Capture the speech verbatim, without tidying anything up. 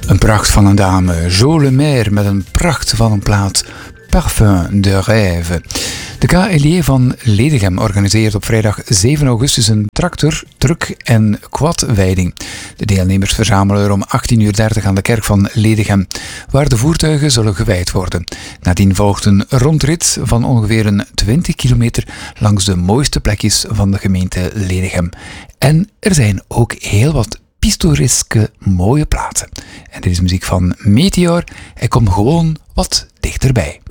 Een pracht van een dame, Jo Le Maire met een pracht van een plaat, Parfum de Rêve. De K L I E van Ledegem organiseert op vrijdag zeven augustus een tractor, truck en quadwijding. De deelnemers verzamelen er om achttien uur dertig aan de kerk van Ledegem, waar de voertuigen zullen gewijd worden. Nadien volgt een rondrit van ongeveer een twintig kilometer langs de mooiste plekjes van de gemeente Ledegem. En er zijn ook heel wat pittoreske mooie plaatsen. En dit is muziek van Meteor. Hij komt gewoon wat dichterbij.